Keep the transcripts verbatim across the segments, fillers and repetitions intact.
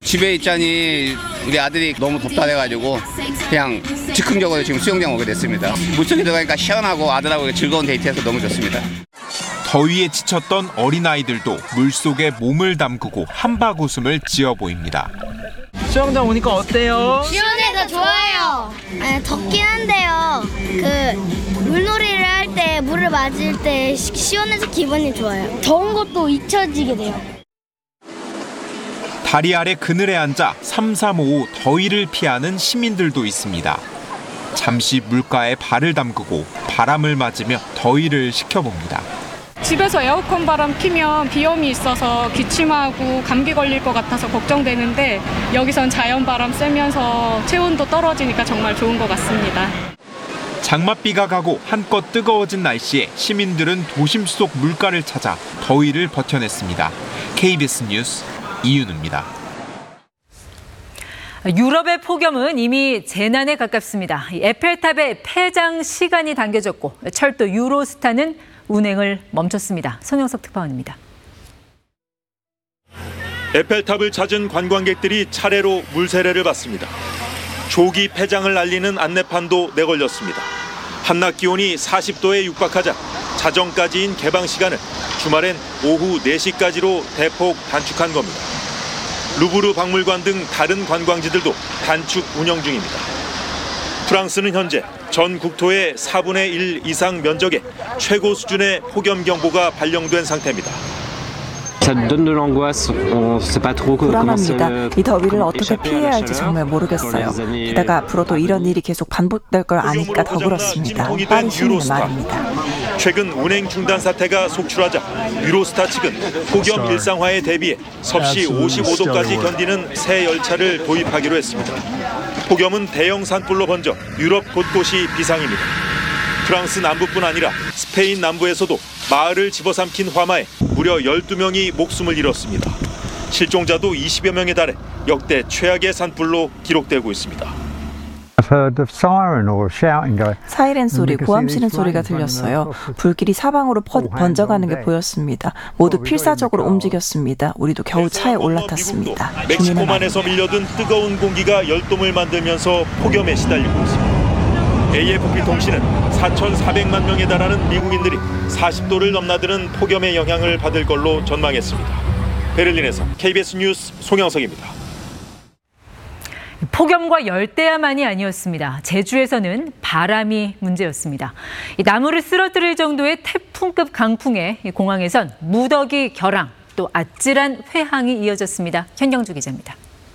집에 있자니 우리 아들이 너무 덥다 해가지고 그냥 즉흥적으로 지금 수영장 오게 됐습니다. 물속에 들어가니까 시원하고 아들하고 즐거운 데이트해서 너무 좋습니다. 더위에 지쳤던 어린아이들도 물속에 몸을 담그고 한박 웃음을 지어 보입니다. 수영장 오니까 어때요? 시원해서 좋아요. 네, 덥긴 한데요. 그 물놀이를 할 때 물을 맞을 때 시, 시원해서 기분이 좋아요. 더운 것도 잊혀지게 돼요. 다리 아래 그늘에 앉아 삼삼오오 더위를 피하는 시민들도 있습니다. 잠시 물가에 발을 담그고 바람을 맞으며 더위를 식혀봅니다. 집에서 에어컨 바람 키면 비염이 있어서 기침하고 감기 걸릴 것 같아서 걱정되는데 여기선 자연 바람 쐬면서 체온도 떨어지니까 정말 좋은 것 같습니다. 장맛비가 가고 한껏 뜨거워진 날씨에 시민들은 도심 속 물가를 찾아 더위를 버텨냈습니다. 케이비에스 뉴스 이윤우입니다. 유럽의 폭염은 이미 재난에 가깝습니다. 에펠탑의 폐장 시간이 당겨졌고 철도 유로스타는 운행을 멈췄습니다. 손영석 특파원입니다. 에펠탑을 찾은 관광객들이 차례로 물세례를 받습니다. 조기 폐장을 알리는 안내판도 내걸렸습니다. 한낮 기온이 사십 도에 육박하자 자정까지인 개방 시간을 주말엔 오후 네 시까지로 대폭 단축한 겁니다. 루브르 박물관 등 다른 관광지들도 단축 운영 중입니다. 프랑스는 현재 전 국토의 사분의 일 이상 면적에 최고 수준의 폭염 경보가 발령된 상태입니다. 불안합니다. 이 더위를 어떻게 피해야 할지 정말 모르겠어요. 게다가 앞으로도 이런 일이 계속 반복될 걸 아니까 더 그렇습니다. 파리 시민의 말입니다. 최근 운행 중단 사태가 속출하자 유로스타 측은 폭염 일상화에 대비해 섭씨 오십오 도까지 견디는 새 열차를 도입하기로 했습니다. 폭염은 대형 산불로 번져 유럽 곳곳이 비상입니다. 프랑스 남부뿐 아니라 스페인 남부에서도 마을을 집어삼킨 화마에 무려 열두 명이 목숨을 잃었습니다. 실종자도 이십여 명에 달해 역대 최악의 산불로 기록되고 있습니다. 사이렌 소리, 고함 치는 소리가 들렸어요. 불길이 사방으로 퍼, 번져가는 게 보였습니다. 모두 필사적으로 움직였습니다. 우리도 겨우 차에 올라탔습니다. 멕시코만에서 밀려든 뜨거운 공기가 열돔을 만들면서 폭염에 시달리고 있습니다. 에이에프피 통신은 사천사백만 명에 달하는 미국인들이 사십 도를 넘나드는 폭염의 영향을 받을 걸로 전망했습니다. 베를린에서 케이비에스 뉴스 송영석입니다. 폭염과 열대야만이 아니었습니다. 제주에서는 바람이 문제였습니다. 나무를 쓰러뜨릴 정도의 태풍급 강풍에 공항에선 무더기 결항, 또 아찔한 회항이 이어졌습니다. 현경주 기자입니다.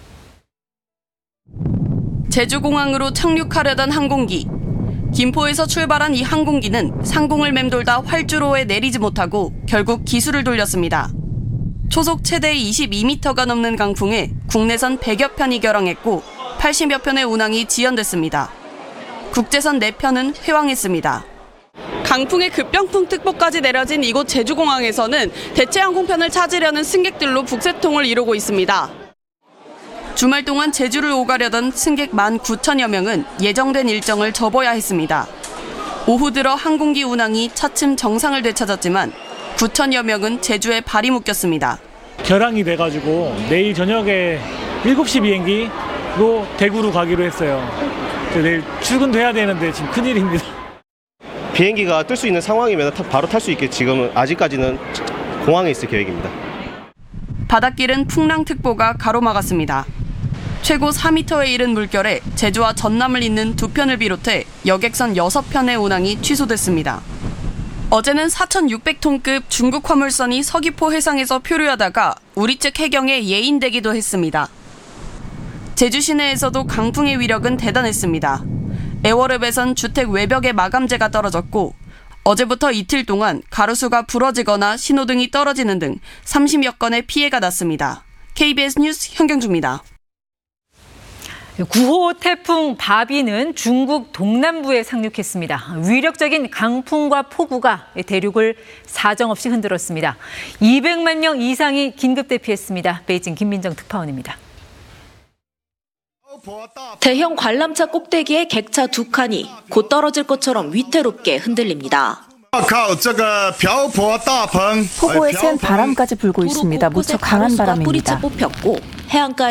제주공항으로 착륙하려던 항공기. 김포에서 출발한 이 항공기는 상공을 맴돌다 활주로에 내리지 못하고 결국 기수를 돌렸습니다. 초속 최대 이십이 미터가 넘는 강풍에 국내선 백여 편이 결항했고 팔십여 편의 운항이 지연됐습니다. 국제선 네 편은 회항했습니다. 강풍의 급병풍특보까지 내려진 이곳 제주공항에서는 대체 항공편을 찾으려는 승객들로 북새통을 이루고 있습니다. 주말 동안 제주를 오가려던 승객 만 구천여 명은 예정된 일정을 접어야 했습니다. 오후 들어 항공기 운항이 차츰 정상을 되찾았지만 구천여 명은 제주에 발이 묶였습니다. 결항이 돼가지고 내일 저녁에 일곱 시 비행기로 대구로 가기로 했어요. 내일 출근도 해야 되는데 지금 큰일입니다. 비행기가 뜰 수 있는 상황이면 바로 탈 수 있게 지금은 아직까지는 공항에 있을 계획입니다. 바닷길은 풍랑특보가 가로막았습니다. 최고 사 미터에 이른 물결에 제주와 전남을 잇는 두 편을 비롯해 여객선 여섯 편의 운항이 취소됐습니다. 어제는 사천육백 톤급 중국 화물선이 서귀포 해상에서 표류하다가 우리 측 해경에 예인되기도 했습니다. 제주 시내에서도 강풍의 위력은 대단했습니다. 애월읍에선 주택 외벽에 마감재가 떨어졌고 어제부터 이틀 동안 가로수가 부러지거나 신호등이 떨어지는 등 삼십여 건의 피해가 났습니다. 케이비에스 뉴스 현경주입니다. 구 호 태풍 바비는 중국 동남부에 상륙했습니다. 위력적인 강풍과 폭우가 대륙을 사정없이 흔들었습니다. 이백만 명 이상이 긴급 대피했습니다. 베이징 김민정 특파원입니다. 대형 관람차 꼭대기에 객차 두 칸이 곧 떨어질 것처럼 위태롭게 흔들립니다. 폭우에 센 바람까지 불고 있습니다. 무척 강한 바람입니다. 뿌리채 뽑혔고 해안가에